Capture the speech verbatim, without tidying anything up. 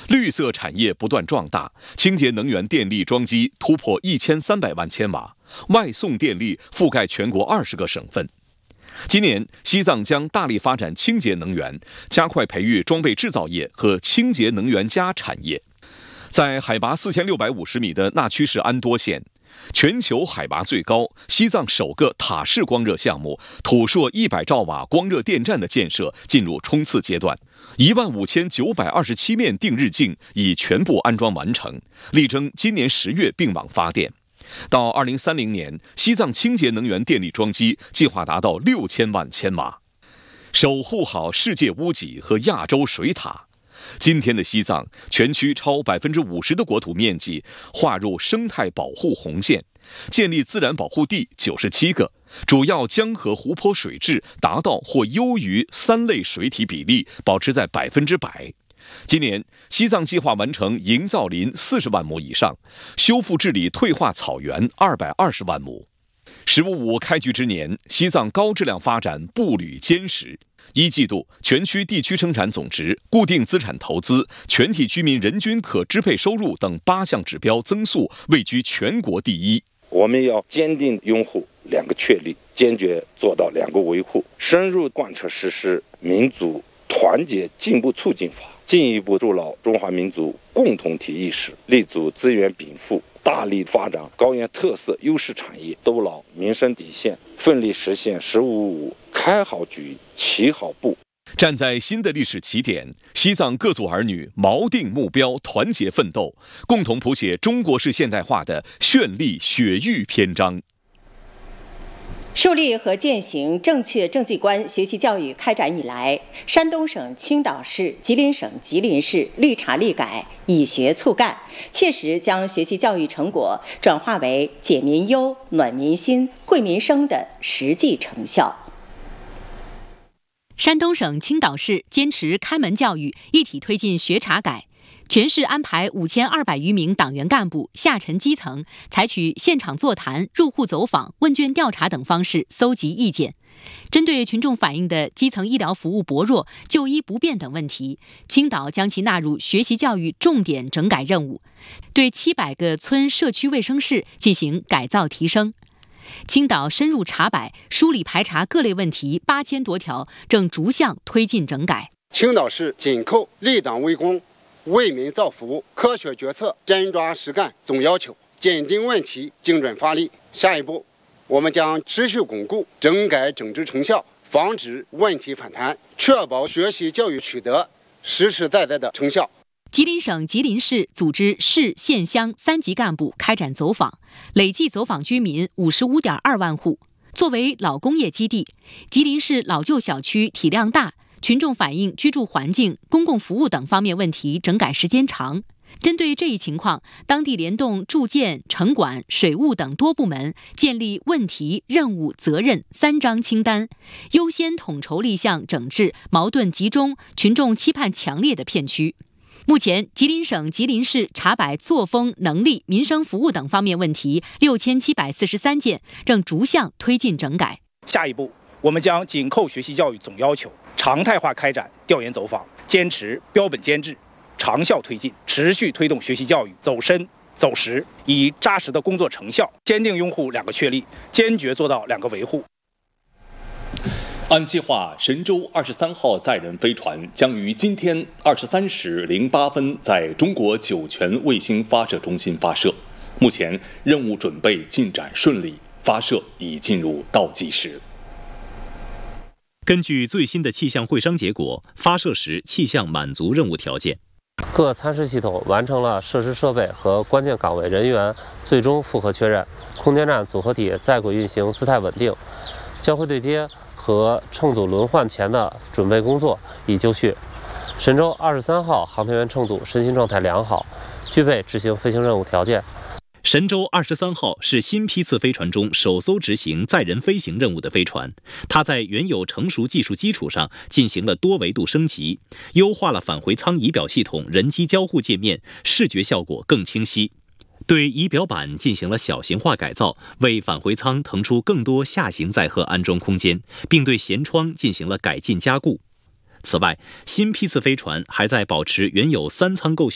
绿色产业不断壮大，清洁能源电力装机突破一千三百万千瓦，外送电力覆盖全国二十个省份。今年，西藏将大力发展清洁能源，加快培育装备制造业和清洁能源加产业。在海拔四千六百五十米的纳曲市安多县，全球海拔最高、西藏首个塔式光热项目土硕一百兆瓦光热电站的建设进入冲刺阶段，一万五千九百二十七面定日镜已全部安装完成，力争今年十月并网发电。到二零三零年，西藏清洁能源电力装机计划达到六千万千瓦，守护好世界屋脊和亚洲水塔。今天的西藏，全区超百分之五十的国土面积划入生态保护红线，建立自然保护地九十七个，主要江河湖泊水质达到或优于三类水体比例，保持在百分之百。今年，西藏计划完成营造林四十万亩以上，修复治理退化草原二百二十万亩。十五五开局之年，西藏高质量发展步履坚实。一季度，全区地区生产总值、固定资产投资、全体居民人均可支配收入等八项指标增速位居全国第一。 我们要坚定拥护两个确立，坚决做到两个维护，深入贯彻实施民族团结进步促进法，进一步筑牢中华民族共同体意识，立足资源禀赋，大力发展高原特色优势产业，兜牢民生底线，奋力实现十五五开好局、起好步。 站在新的历史起点，西藏各族儿女锚定目标，团结奋斗，共同谱写中国式现代化的绚丽雪域篇章。 树立和践行正确政绩观学习教育开展以来，山东省青岛市、吉林省吉林市立查立改，以学促干，切实将学习教育成果转化为解民忧、暖民心、惠民生的实际成效。 山东省青岛市坚持开门教育，一体推进学查改，全市安排五千二百余名党员干部下沉基层，采取现场座谈、入户走访、问卷调查等方式搜集意见。针对群众反映的基层医疗服务薄弱、就医不便等问题，青岛将其纳入学习教育重点整改任务，对七百个村社区卫生室进行改造提升。青岛深入查摆、梳理排查各类问题八千多条，正逐项推进整改。 青岛市紧扣立党为公、为民造福、科学决策、真抓实干总要求，坚定问题、精准发力。下一步，我们将持续巩固整改整治成效，防止问题反弹，确保学习教育取得实实在在的成效。 吉林省吉林市组织市县乡三级干部开展走访，累计走访居民五十五点二万户。作为老工业基地，吉林市老旧小区体量大，群众反映居住环境、公共服务等方面问题整改时间长。针对这一情况，当地联动住建、城管、水务等多部门，建立问题、任务、责任三张清单，优先统筹立项整治矛盾集中、群众期盼强烈的片区。目前，吉林省吉林市查摆作风、能力、民生服务等方面问题六千七百四十三件，正逐项推进整改。 下一步，我们将紧扣学习教育总要求，常态化开展调研走访，坚持标本兼治，长效推进，持续推动学习教育走深走实，以扎实的工作成效，坚定拥护两个确立，坚决做到两个维护。 按计划，神舟二十三号载人飞船将于今天二十三时零八分在中国酒泉卫星发射中心发射。目前任务准备进展顺利，发射已进入倒计时。 根据最新的气象会商结果，发射时气象满足任务条件。 各参试系统完成了设施设备和关键岗位人员最终复核确认，空间站组合体在轨运行姿态稳定，交会对接和乘组轮换前的准备工作已就绪。神舟二十三号航天员乘组身心状态良好，具备执行飞行任务条件。 神舟二十三号是新批次飞船中首艘执行载人飞行任务的飞船，它在原有成熟技术基础上进行了多维度升级，优化了返回舱仪表系统人机交互界面，视觉效果更清晰。对仪表板进行了小型化改造，为返回舱腾出更多下行载荷安装空间，并对舷窗进行了改进加固。此外，新批次飞船还在保持原有三舱构型